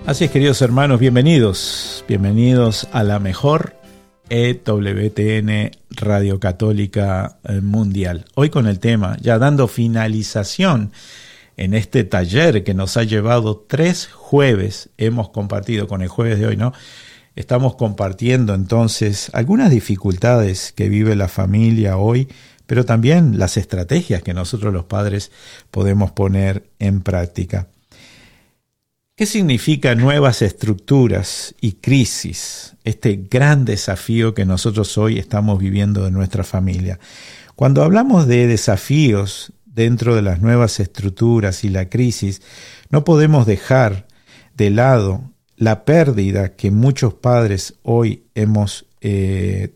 Así es, queridos hermanos, bienvenidos a la mejor EWTN Radio Católica Mundial. Hoy con el tema, ya dando finalización en este taller que nos ha llevado 3 jueves, hemos compartido con el jueves de hoy, ¿no? Estamos compartiendo entonces algunas dificultades que vive la familia hoy, pero también las estrategias que nosotros los padres podemos poner en práctica. ¿Qué significa nuevas estructuras y crisis? Este gran desafío que nosotros hoy estamos viviendo en nuestra familia. Cuando hablamos de desafíos dentro de las nuevas estructuras y la crisis, no podemos dejar de lado la pérdida que muchos padres hoy que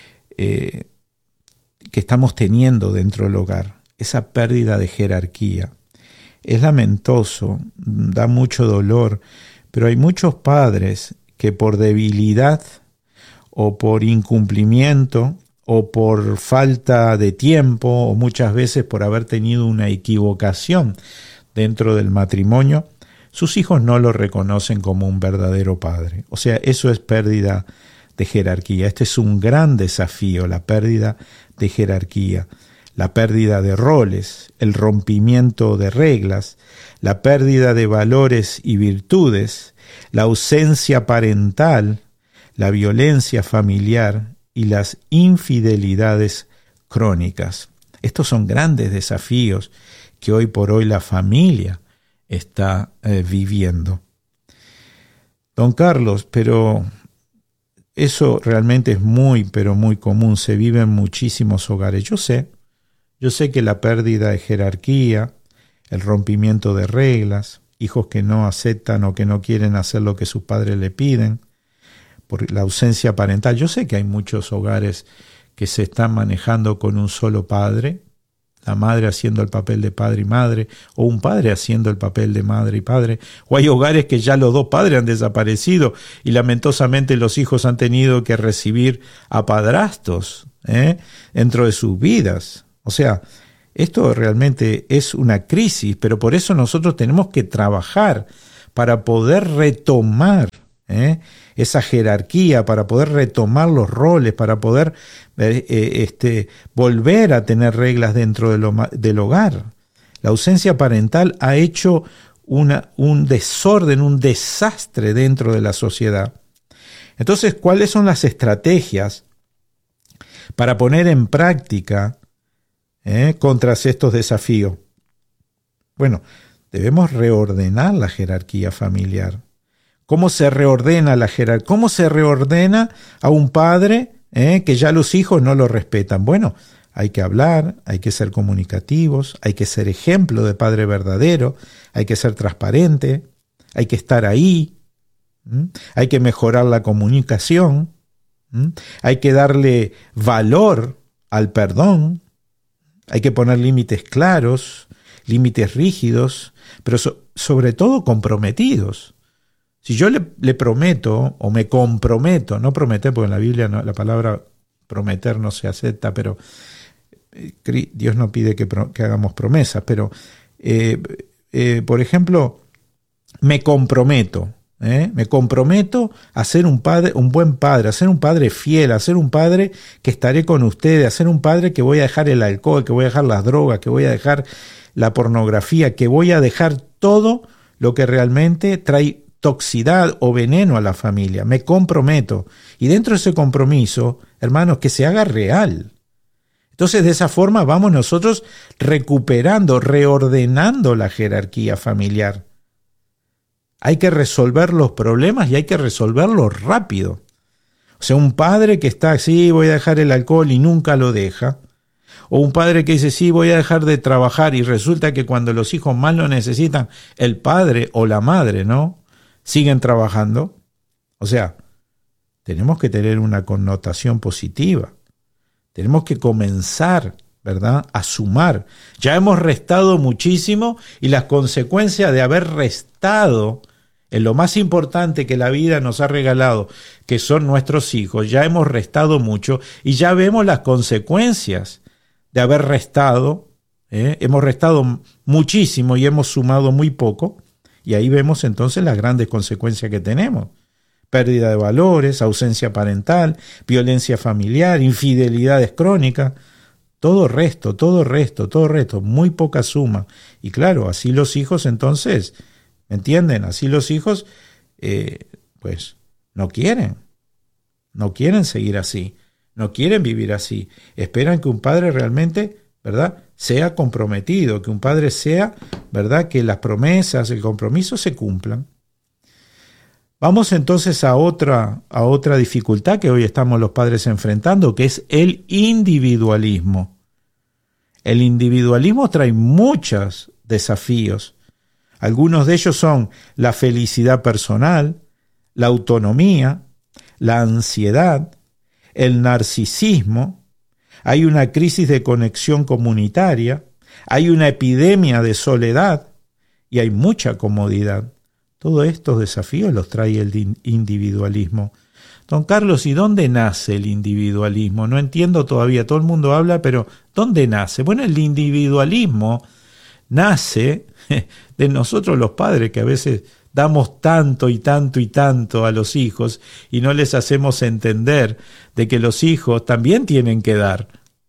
estamos teniendo dentro del hogar. Esa pérdida de jerarquía. Es lamentoso, da mucho dolor, pero hay muchos padres que por debilidad o por incumplimiento o por falta de tiempo o muchas veces por haber tenido una equivocación dentro del matrimonio, sus hijos no lo reconocen como un verdadero padre. O sea, eso es pérdida de jerarquía. Este es un gran desafío, la pérdida de jerarquía. La pérdida de roles, el rompimiento de reglas, la pérdida de valores y virtudes, la ausencia parental, la violencia familiar y las infidelidades crónicas. Estos son grandes desafíos que hoy por hoy la familia está viviendo. Don Carlos, pero eso realmente es muy común, se vive en muchísimos hogares. Yo sé que la pérdida de jerarquía, el rompimiento de reglas, hijos que no aceptan o que no quieren hacer lo que sus padres le piden, por la ausencia parental. Yo sé que hay muchos hogares que se están manejando con un solo padre, la madre haciendo el papel de padre y madre, o un padre haciendo el papel de madre y padre, o hay hogares que ya los dos padres han desaparecido y lamentosamente los hijos han tenido que recibir a padrastros dentro de sus vidas. O sea, esto realmente es una crisis, pero por eso nosotros tenemos que trabajar para poder retomar esa jerarquía, para poder retomar los roles, para poder volver a tener reglas dentro del hogar. La ausencia parental ha hecho un desorden, un desastre dentro de la sociedad. Entonces, ¿cuáles son las estrategias para poner en práctica contra estos desafíos? Bueno, debemos reordenar la jerarquía familiar. ¿Cómo se reordena la jerarquía? ¿Cómo se reordena a un padre que ya los hijos no lo respetan? Bueno, hay que hablar, hay que ser comunicativos, hay que ser ejemplo de padre verdadero, hay que ser transparente, hay que estar ahí, hay que mejorar la comunicación, hay que darle valor al perdón, hay que poner límites claros, límites rígidos, pero sobre todo comprometidos. Si yo le prometo o me comprometo, no prometer, porque en la Biblia la palabra prometer no se acepta, pero Dios no pide que hagamos promesas, pero por ejemplo, me comprometo a ser un buen padre, a ser un padre fiel, a ser un padre que estaré con ustedes, a ser un padre que voy a dejar el alcohol, que voy a dejar las drogas, que voy a dejar la pornografía, que voy a dejar todo lo que realmente trae toxicidad o veneno a la familia. Me comprometo. Y dentro de ese compromiso, hermanos, que se haga real. Entonces, de esa forma vamos nosotros recuperando, reordenando la jerarquía familiar. Hay que resolver los problemas y hay que resolverlos rápido. O sea, un padre que está así, voy a dejar el alcohol y nunca lo deja. O un padre que dice, sí, voy a dejar de trabajar y resulta que cuando los hijos más lo necesitan, el padre o la madre, ¿no?, siguen trabajando. O sea, tenemos que tener una connotación positiva. Tenemos que comenzar, ¿verdad?, a sumar. Ya hemos restado muchísimo y las consecuencias de haber restado en lo más importante que la vida nos ha regalado, que son nuestros hijos, ya hemos restado mucho y ya vemos las consecuencias de haber restado. Hemos restado muchísimo y hemos sumado muy poco. Y ahí vemos entonces las grandes consecuencias que tenemos. Pérdida de valores, ausencia parental, violencia familiar, infidelidades crónicas, todo resto, muy poca suma. Y claro, así los hijos entonces, ¿me entienden? Así los hijos, pues, no quieren seguir así, no quieren vivir así. Esperan que un padre realmente, ¿verdad?, sea comprometido, que un padre sea, ¿verdad?, que las promesas, el compromiso se cumplan. Vamos entonces a otra dificultad que hoy estamos los padres enfrentando, que es el individualismo. El individualismo trae muchos desafíos. Algunos de ellos son la felicidad personal, la autonomía, la ansiedad, el narcisismo. Hay una crisis de conexión comunitaria, hay una epidemia de soledad y hay mucha comodidad. Todos estos desafíos los trae el individualismo. Don Carlos, ¿y dónde nace el individualismo? No entiendo todavía, todo el mundo habla, pero ¿dónde nace? Bueno, el individualismo nace de nosotros los padres, que a veces damos tanto y tanto y tanto a los hijos y no les hacemos entender de que los hijos también tienen que dar.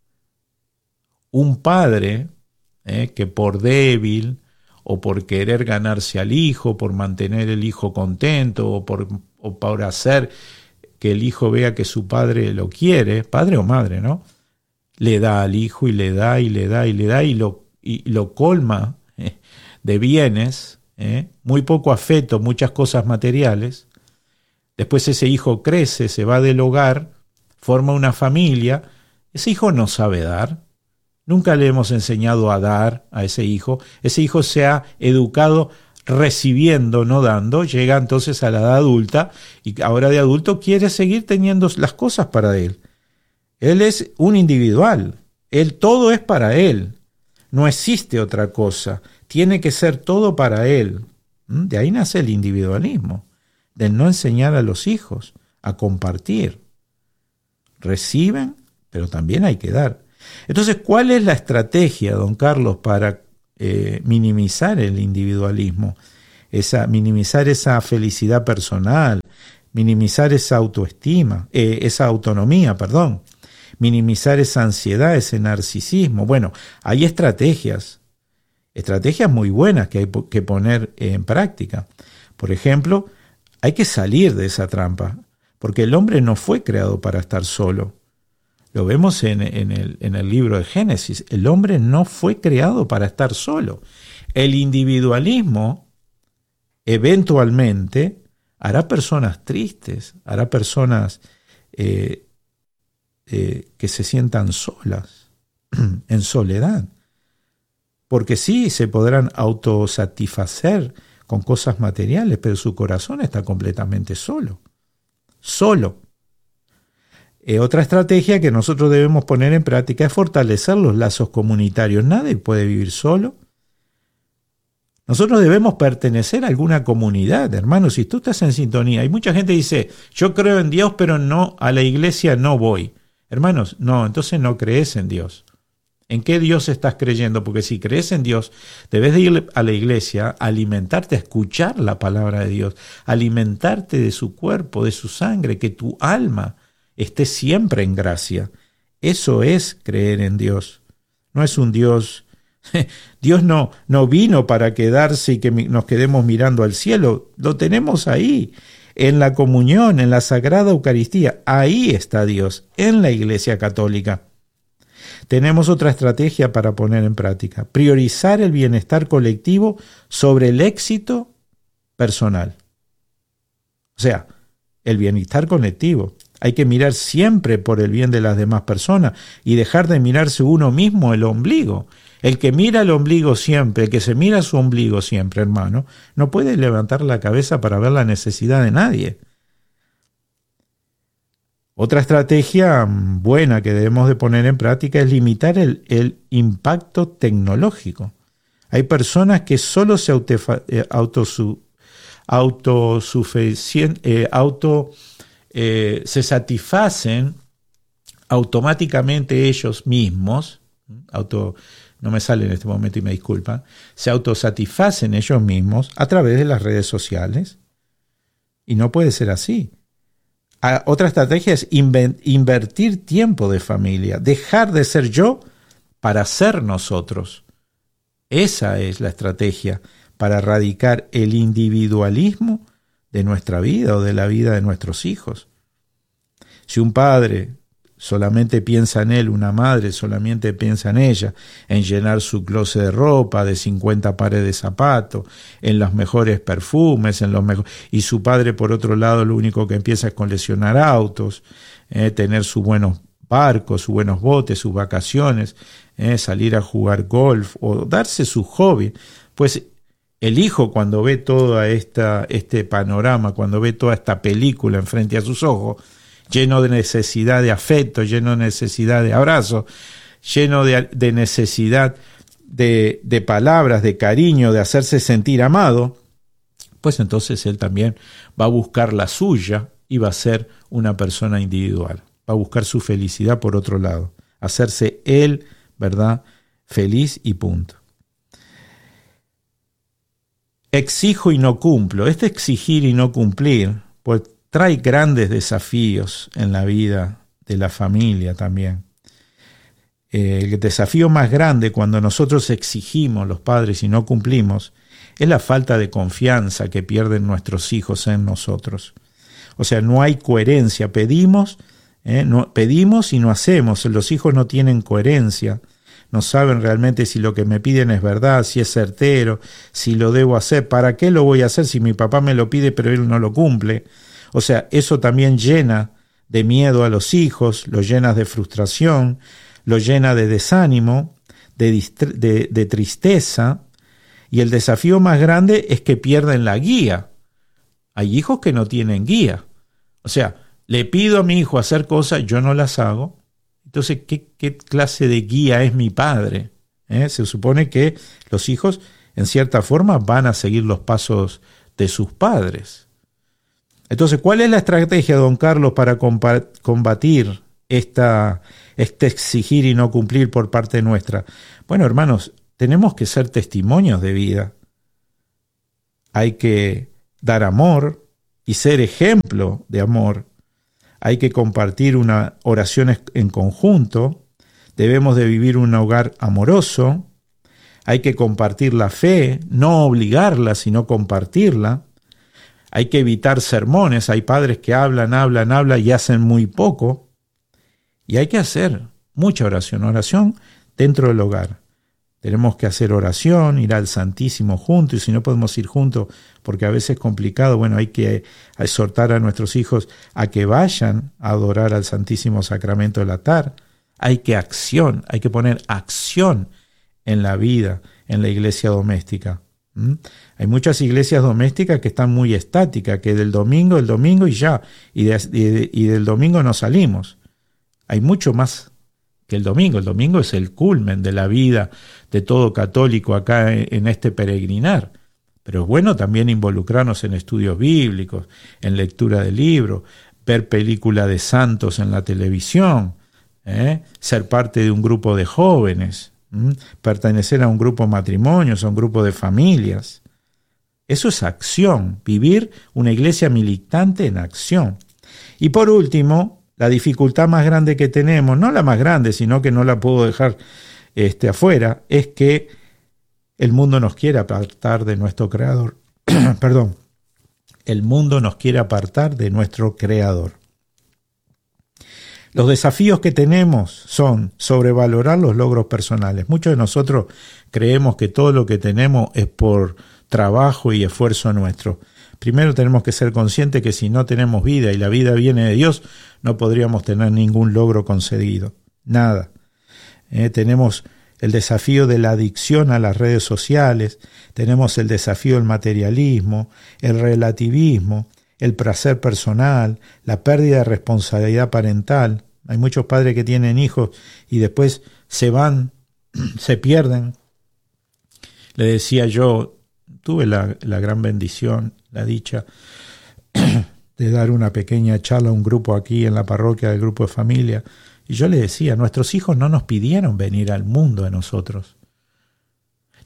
Un padre que por débil o por querer ganarse al hijo, por mantener el hijo contento o por hacer que el hijo vea que su padre lo quiere, padre o madre, ¿no?, le da al hijo y le da y le da y le da y lo colma de bienes, muy poco afecto, muchas cosas materiales. Después ese hijo crece, se va del hogar, forma una familia. Ese hijo no sabe dar. Nunca le hemos enseñado a dar a ese hijo. Ese hijo se ha educado recibiendo, no dando. Llega entonces a la edad adulta y ahora de adulto quiere seguir teniendo las cosas para él. Él es un individual. Todo es para él. No existe otra cosa. Tiene que ser todo para él. De ahí nace el individualismo, de no enseñar a los hijos a compartir. Reciben, pero también hay que dar. Entonces, ¿cuál es la estrategia, don Carlos, para minimizar el individualismo? Minimizar esa felicidad personal, minimizar esa autonomía, minimizar esa ansiedad, ese narcisismo. Bueno, hay estrategias muy buenas que hay que poner en práctica. Por ejemplo, hay que salir de esa trampa, porque el hombre no fue creado para estar solo. Lo vemos en el libro de Génesis. El hombre no fue creado para estar solo. El individualismo eventualmente hará personas tristes, hará personas que se sientan solas, en soledad. Porque sí, se podrán autosatisfacer con cosas materiales, pero su corazón está completamente solo. Otra estrategia que nosotros debemos poner en práctica es fortalecer los lazos comunitarios. Nadie puede vivir solo. Nosotros debemos pertenecer a alguna comunidad, hermanos. Si tú estás en sintonía, hay mucha gente que dice, yo creo en Dios, pero no, a la iglesia no voy. Hermanos, no, entonces no crees en Dios. ¿En qué Dios estás creyendo? Porque si crees en Dios, debes de ir a la iglesia, alimentarte, a escuchar la palabra de Dios, alimentarte de su cuerpo, de su sangre, que tu alma esté siempre en gracia. Eso es creer en Dios. No es un Dios. Dios no vino para quedarse y que nos quedemos mirando al cielo. Lo tenemos ahí, en la comunión, en la Sagrada Eucaristía. Ahí está Dios, en la Iglesia Católica. Tenemos otra estrategia para poner en práctica: priorizar el bienestar colectivo sobre el éxito personal. O sea, el bienestar colectivo. Hay que mirar siempre por el bien de las demás personas y dejar de mirarse uno mismo el ombligo. El que mira el ombligo siempre, el que se mira su ombligo siempre, hermano, no puede levantar la cabeza para ver la necesidad de nadie. Otra estrategia buena que debemos de poner en práctica es limitar el impacto tecnológico. Hay personas que solo se se satisfacen automáticamente ellos mismos, no me sale en este momento y me disculpan, se autosatisfacen ellos mismos a través de las redes sociales. Y no puede ser así. Otra estrategia es invertir tiempo de familia, dejar de ser yo para ser nosotros. Esa es la estrategia para erradicar el individualismo de nuestra vida o de la vida de nuestros hijos. Si un padre solamente piensa en él, una madre solamente piensa en ella, en llenar su closet de ropa, de 50 pares de zapatos, en los mejores perfumes, y su padre por otro lado lo único que empieza es coleccionar autos, tener sus buenos barcos, sus buenos botes, sus vacaciones, salir a jugar golf o darse su hobby, pues el hijo cuando ve todo este panorama, cuando ve toda esta película enfrente a sus ojos, lleno de necesidad de afecto, lleno de necesidad de abrazo, lleno de necesidad de palabras, de cariño, de hacerse sentir amado, pues entonces él también va a buscar la suya y va a ser una persona individual. Va a buscar su felicidad por otro lado, hacerse él, ¿verdad?, feliz y punto. Exijo y no cumplo. Este exigir y no cumplir, pues trae grandes desafíos en la vida de la familia también. El desafío más grande cuando nosotros exigimos, los padres, y no cumplimos, es la falta de confianza que pierden nuestros hijos en nosotros. O sea, no hay coherencia. Pedimos y no hacemos. Los hijos no tienen coherencia. No saben realmente si lo que me piden es verdad, si es certero, si lo debo hacer. ¿Para qué lo voy a hacer si mi papá me lo pide pero él no lo cumple? O sea, eso también llena de miedo a los hijos, los llena de frustración, los llena de desánimo, de tristeza. Y el desafío más grande es que pierden la guía. Hay hijos que no tienen guía. O sea, le pido a mi hijo hacer cosas, yo no las hago. Entonces, ¿qué clase de guía es mi padre? Se supone que los hijos, en cierta forma, van a seguir los pasos de sus padres. Entonces, ¿cuál es la estrategia, don Carlos, para combatir este exigir y no cumplir por parte nuestra? Bueno, hermanos, tenemos que ser testimonios de vida. Hay que dar amor y ser ejemplo de amor. Hay que compartir una oración en conjunto. Debemos de vivir un hogar amoroso. Hay que compartir la fe, no obligarla, sino compartirla. Hay que evitar sermones. Hay padres que hablan y hacen muy poco. Y hay que hacer mucha oración dentro del hogar. Tenemos que hacer oración, ir al Santísimo juntos, y si no podemos ir juntos, porque a veces es complicado, bueno, hay que exhortar a nuestros hijos a que vayan a adorar al Santísimo Sacramento del altar. Hay que poner acción en la vida, en la iglesia doméstica. Hay muchas iglesias domésticas que están muy estáticas, que del domingo y ya, y del domingo no salimos. Hay mucho más que el domingo. El domingo es el culmen de la vida de todo católico acá en este peregrinar. Pero es bueno también involucrarnos en estudios bíblicos, en lectura de libros, ver películas de santos en la televisión, ser parte de un grupo de jóvenes, pertenecer a un grupo de matrimonios, a un grupo de familias. Eso es acción, vivir una iglesia militante en acción. Y por último, la dificultad más grande que tenemos, no la más grande, sino que no la puedo dejar afuera, es que el mundo nos quiere apartar de nuestro Creador. Perdón. El mundo nos quiere apartar de nuestro Creador. Los desafíos que tenemos son sobrevalorar los logros personales. Muchos de nosotros creemos que todo lo que tenemos es por trabajo y esfuerzo nuestro. Primero tenemos que ser conscientes que si no tenemos vida y la vida viene de Dios, no podríamos tener ningún logro concedido. Nada. Tenemos el desafío de la adicción a las redes sociales, tenemos el desafío del materialismo, el relativismo, el placer personal, la pérdida de responsabilidad parental. Hay muchos padres que tienen hijos y después se van, se pierden. Le decía yo, tuve la gran bendición, la dicha de dar una pequeña charla a un grupo aquí en la parroquia, del grupo de familia, y yo le decía, nuestros hijos no nos pidieron venir al mundo a nosotros.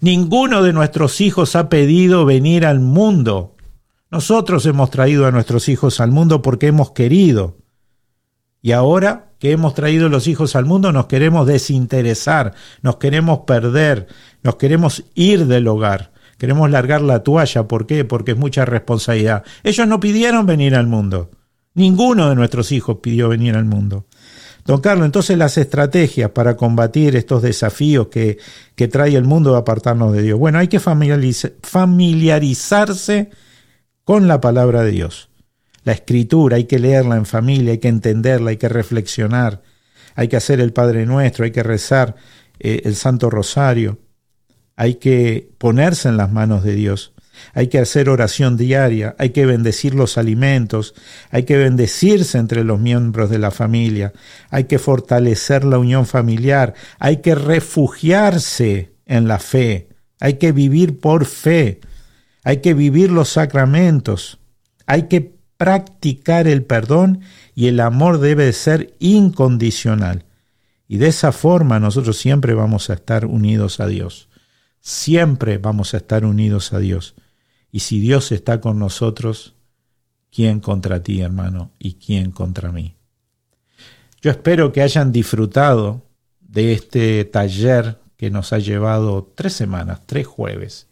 Ninguno de nuestros hijos ha pedido venir al mundo. Nosotros hemos traído a nuestros hijos al mundo porque hemos querido. Y ahora que hemos traído los hijos al mundo nos queremos desinteresar, nos queremos perder, nos queremos ir del hogar, queremos largar la toalla. ¿Por qué? Porque es mucha responsabilidad. Ellos no pidieron venir al mundo. Ninguno de nuestros hijos pidió venir al mundo. Don Carlos, entonces las estrategias para combatir estos desafíos que trae el mundo de apartarnos de Dios. Bueno, hay que familiarizarse con la palabra de Dios. La Escritura, hay que leerla en familia, hay que entenderla, hay que reflexionar, hay que hacer el Padre Nuestro, hay que rezar el Santo Rosario, hay que ponerse en las manos de Dios, hay que hacer oración diaria, hay que bendecir los alimentos, hay que bendecirse entre los miembros de la familia, hay que fortalecer la unión familiar, hay que refugiarse en la fe, hay que vivir por fe, hay que vivir los sacramentos, hay que practicar el perdón y el amor debe ser incondicional. Y de esa forma nosotros siempre vamos a estar unidos a Dios. Siempre vamos a estar unidos a Dios. Y si Dios está con nosotros, ¿quién contra ti, hermano? ¿Y quién contra mí? Yo espero que hayan disfrutado de este taller que nos ha llevado 3 semanas, 3 jueves.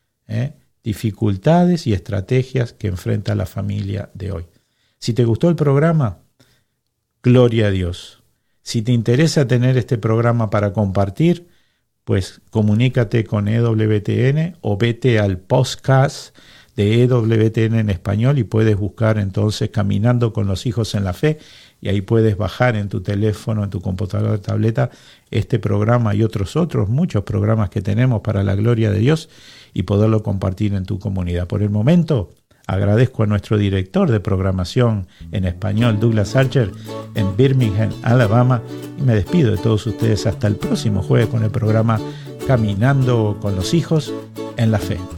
Dificultades y estrategias que enfrenta la familia de hoy. Si te gustó el programa, gloria a Dios. Si te interesa tener este programa para compartir, pues comunícate con EWTN o vete al podcast de EWTN en español y puedes buscar entonces Caminando con los Hijos en la Fe y ahí puedes bajar en tu teléfono, en tu computadora, tableta, este programa y muchos programas que tenemos para la gloria de Dios y poderlo compartir en tu comunidad. Por el momento, agradezco a nuestro director de programación en español, Douglas Archer, en Birmingham, Alabama, y me despido de todos ustedes hasta el próximo jueves con el programa Caminando con los Hijos en la Fe.